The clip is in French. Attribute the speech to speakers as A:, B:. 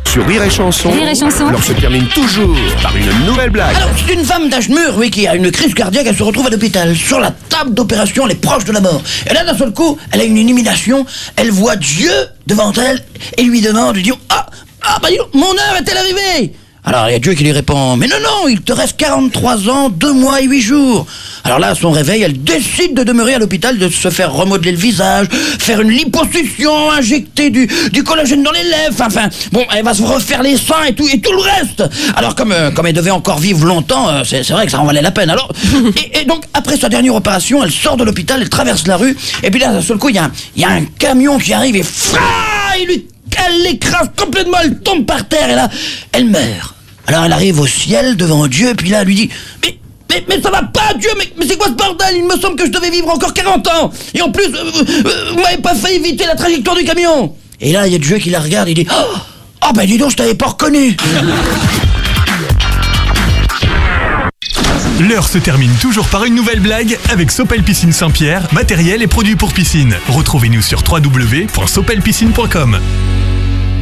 A: Sur Rire et Chanson,
B: Rire et Chanson.
A: l'on se termine toujours par une nouvelle blague.
C: Alors, c'est une femme d'âge mûr, oui, qui a une crise cardiaque, elle se retrouve à l'hôpital. Sur la table d'opération, elle est proche de la mort. Et là, d'un seul coup, elle a une illumination, elle voit Dieu devant elle, et lui demande, lui dit, bah dis donc, mon heure est-elle arrivée? Alors, il y a Dieu qui lui répond, mais non, il te reste 43 ans, 2 mois et 8 jours. Alors là, à son réveil, elle décide de demeurer à l'hôpital, de se faire remodeler le visage, faire une liposuction, injecter du collagène dans les lèvres, enfin, bon, elle va se refaire les seins et tout le reste. Alors, comme elle devait encore vivre longtemps, c'est vrai que ça en valait la peine. Alors, et donc, après sa dernière opération, elle sort de l'hôpital, elle traverse la rue, et puis là, d'un seul coup, il y a un camion qui arrive et elle l'écrase complètement, elle tombe par terre, et là, elle meurt. Alors elle arrive au ciel devant Dieu, puis là elle lui dit mais ça va pas, Dieu, mais c'est quoi ce bordel? Il me semble que je devais vivre encore 40 ans. Et en plus, vous m'avez pas fait éviter la trajectoire du camion. Et là il y a Dieu qui la regarde et dit oh ben dis donc, je t'avais pas reconnu.
D: L'heure se termine toujours par une nouvelle blague avec Sopel Piscine Saint-Pierre, matériel et produits pour piscine. Retrouvez-nous sur www.sopelpiscine.com.